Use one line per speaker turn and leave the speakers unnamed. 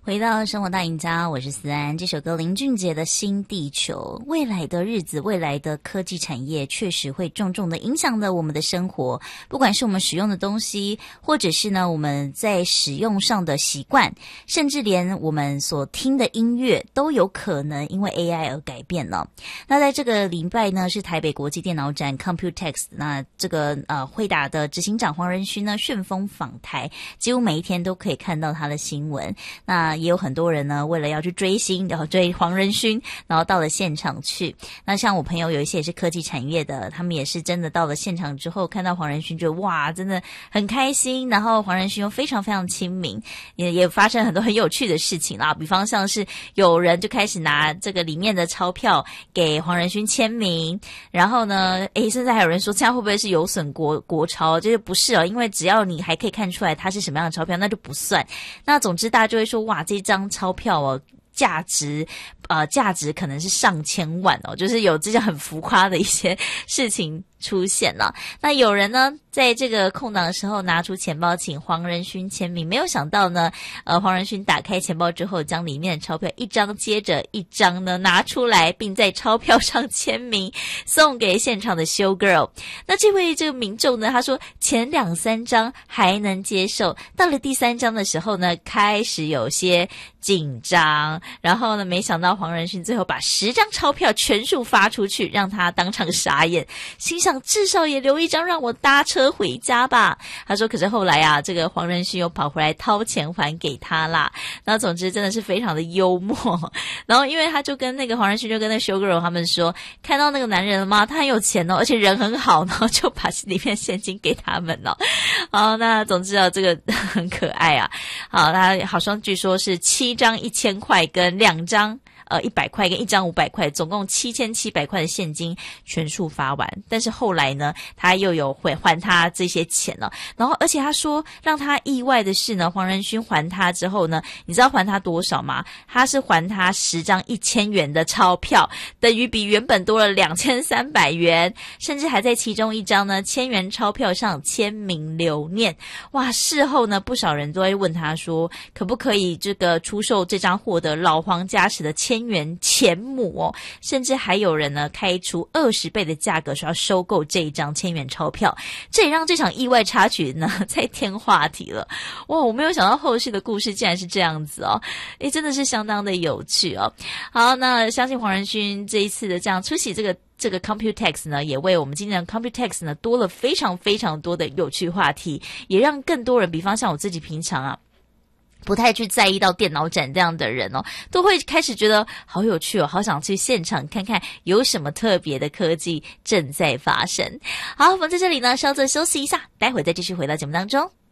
回到生活大赢家，我是思安。这首歌林俊杰的新地球，未来的日子，未来的科技产业确实会重重的影响了我们的生活，不管是我们使用的东西，或者是呢我们在使用上的习惯，甚至连我们所听的音乐都有可能因为 AI 而改变了。那在这个礼拜呢是台北国际电脑展 Computex， 那这个辉达的执行长黄仁勋呢旋风访台，几乎每一天都可以看到他的新闻。那也有很多人呢为了要去追星，然后追黄仁勋，然后到了现场去。那像我朋友有一些也是科技产业的，他们也是真的到了现场之后看到黄仁勋就哇真的很开心，然后黄仁勋又非常非常亲民，也发生很多很有趣的事情啦，比方像是有人就开始拿这个里面的钞票给黄仁勋签名，然后呢甚至还有人说这样会不会是有损国钞，就是不是哦，因为只要你还可以看出来它是什么样的钞票那就不算。那总之大家就会说哇这张钞票哦价值可能是上千万哦，就是有这些很浮夸的一些事情出现了。那有人呢在这个空档的时候拿出钱包请黄仁勋签名，没有想到呢黄仁勋打开钱包之后将里面的钞票一张接着一张呢拿出来，并在钞票上签名送给现场的 show girl。 那这位这个民众呢他说前2-3张还能接受，到了第3张的时候呢开始有些紧张，然后呢没想到黄仁勋最后把10张钞票全数发出去，让他当场傻眼，心想至少也留1张让我搭车回家吧。他说可是后来啊这个黄仁勋又跑回来掏钱还给他啦。那总之真的是非常的幽默。然后因为他就跟那个黄仁勋就跟那个 show girl 他们说看到那个男人了吗，他很有钱哦，而且人很好，然后就把里面现金给他们了。好，那总之啊这个很可爱啊。好，他好像据说是7张1000块跟2张100块跟1张500块，总共7700块的现金全数发完。但是后来呢他又有会还他这些钱了，然后而且他说让他意外的是呢黄仁勋还他之后呢你知道还他多少吗？他是还他10张1000元的钞票，等于比原本多了2300元，甚至还在其中一张呢1000元钞票上签名留念。哇，事后呢不少人都会问他说可不可以这个出售这张获得老黄加持的1000元钱母哦，甚至还有人呢开出20倍的价格说要收购这一张1000元钞票。这也让这场意外插曲呢再添话题了。哇，我没有想到后续的故事竟然是这样子哦，真的是相当的有趣哦。好，那相信黄仁勋这一次的这样出席这个 Computex 呢，也为我们今年的 Computex 呢多了非常非常多的有趣话题，也让更多人，比方像我自己平常啊不太去在意到电脑展这样的人哦，都会开始觉得好有趣哦，好想去现场看看有什么特别的科技正在发生。好，我们在这里呢稍作休息一下，待会再继续回到节目当中。